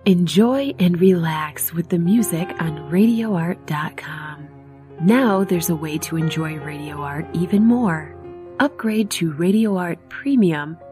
Enjoy and relax with the music on RadioArt.com. Now there's a way to enjoy Radio Art even more. Upgrade to Radio Art Premium